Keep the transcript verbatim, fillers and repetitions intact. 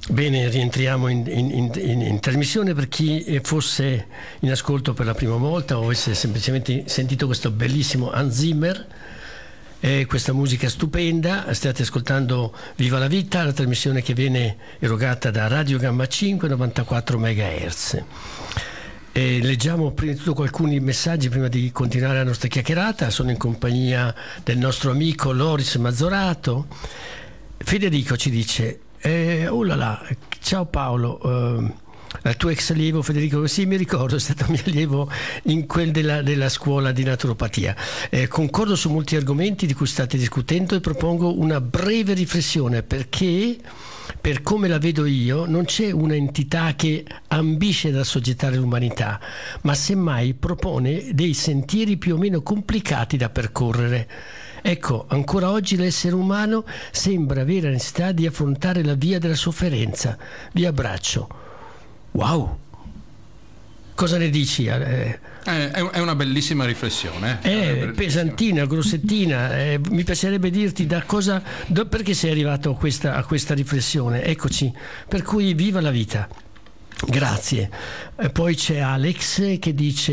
Bene, rientriamo in, in, in, in trasmissione. Per chi fosse in ascolto per la prima volta o avesse semplicemente sentito questo bellissimo Hans Zimmer e questa musica stupenda, state ascoltando Viva la Vita, la trasmissione che viene erogata da Radio Gamma cinque novantaquattro megahertz. E leggiamo prima di tutto alcuni messaggi prima di continuare la nostra chiacchierata. Sono in compagnia del nostro amico Loris Mazzorato. Federico ci dice: Eh, oh là là, ciao Paolo, uh, il tuo ex allievo Federico, sì mi ricordo, è stato mio allievo in quel della, della scuola di naturopatia. Eh, concordo su molti argomenti di cui state discutendo e propongo una breve riflessione, perché per come la vedo io non c'è una entità che ambisce ad assoggettare l'umanità, ma semmai propone dei sentieri più o meno complicati da percorrere. Ecco, ancora oggi l'essere umano sembra avere la necessità di affrontare la via della sofferenza. Vi abbraccio. Wow! Cosa ne dici? Eh, è una bellissima riflessione. È, è pesantina, grossettina. Eh, mi piacerebbe dirti da cosa, da, perché sei arrivato a questa, a questa riflessione. Eccoci. Per cui viva la vita. Grazie. E poi c'è Alex che dice: